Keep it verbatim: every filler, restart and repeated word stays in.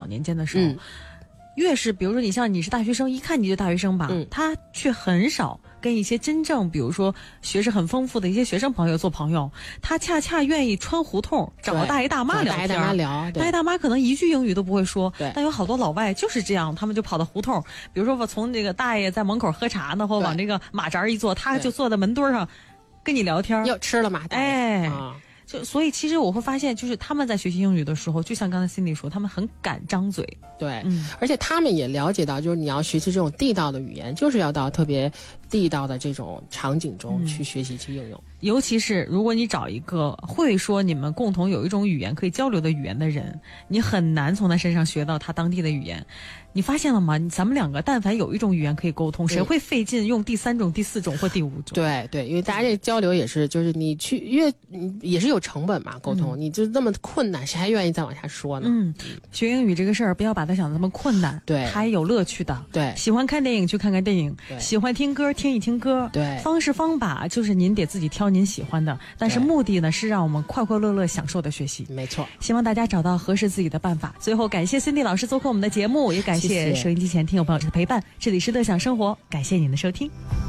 年间的时候。嗯，越是比如说你像你是大学生，一看你就大学生吧， 嗯， 他却很少跟一些真正比如说学识很丰富的一些学生朋友做朋友，他恰恰愿意穿胡同找个大爷大妈聊天， 大爷大妈聊， 大爷大妈可能一句英语都不会说，但有好多老外就是这样，他们就跑到胡同，比如说我从这个大爷在门口喝茶呢，或往这个马扎一坐，他就坐在门墩上跟你聊天。 又吃了马大爷， 哎。 啊就所以其实我会发现，就是他们在学习英语的时候，就像刚才 Cindy 说，他们很敢张嘴。 对， 嗯， 而且他们也了解到，就是你要学习这种地道的语言，就是要到特别地道的这种场景中去学习、嗯、去应用。 尤其是如果你找一个会说你们共同有一种语言可以交流的语言的人，你很难从他身上学到他当地的语言。你发现了吗？咱们两个但凡有一种语言可以沟通，谁会费劲用第三种、第四种或第五种？ 对对，因为大家这个交流也是，就是你去越也是有成本嘛，沟通、嗯、你就那么困难，谁还愿意再往下说呢？ 嗯，学英语这个事儿不要把它想得那么困难， 对， 还有乐趣的。 对， 喜欢看电影去看看电影，喜欢听歌听一听歌。 对， 方式方法就是您得自己挑您喜欢的，但是目的呢是让我们快快乐乐享受的学习。 没错， 希望大家找到合适自己的办法。最后感谢 Cindy 老师做客我们的节目，也感谢收音机前听友朋友的陪伴。这里是乐享生活，感谢您的收听。